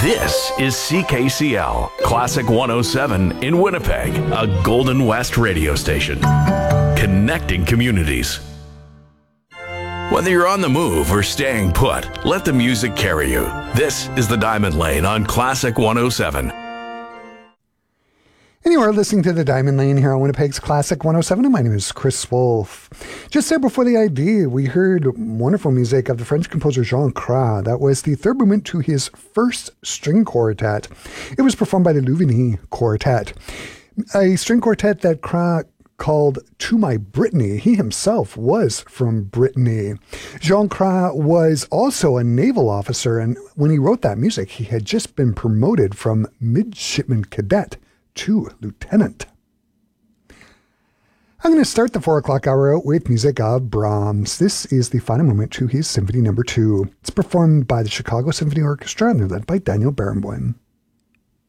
This is CKCL, Classic 107 in Winnipeg, a Golden West radio station. Connecting communities. Whether you're on the move or staying put, let the music carry you. This is the Diamond Lane on Classic 107. And you are listening to the Diamond Lane here on Winnipeg's Classic 107, and my name is Chris Wolf. Just there before the ID, we heard wonderful music of the French composer Jean Cras. That was the third movement to his first string quartet. It was performed by the Louvigny Quartet, a string quartet that Cras called To My Brittany. He himself was from Brittany. Jean Cras was also a naval officer, and when he wrote that music, he had just been promoted from midshipman cadet to lieutenant. I'm going to start the 4 o'clock hour out with music of Brahms. This is the final movement to his Symphony No. 2. It's performed by the Chicago Symphony Orchestra and they're led by Daniel Barenboim.